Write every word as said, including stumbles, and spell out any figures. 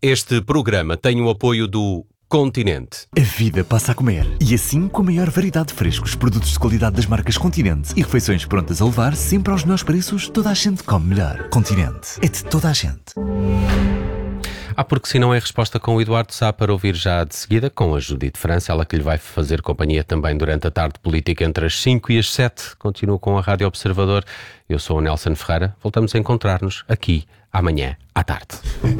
Este programa tem o apoio do Continente. A vida passa a comer. E assim, com a maior variedade de frescos, produtos de qualidade das marcas Continente e refeições prontas a levar, sempre aos melhores preços, toda a gente come melhor. Continente. É de toda a gente. Ah, porque se não é resposta com o Eduardo Sá, para ouvir já de seguida com a Judite França, ela que lhe vai fazer companhia também durante a tarde política entre as cinco e as sete. Continuo com a Rádio Observador. Eu sou o Nelson Ferreira. Voltamos a encontrar-nos aqui amanhã à tarde.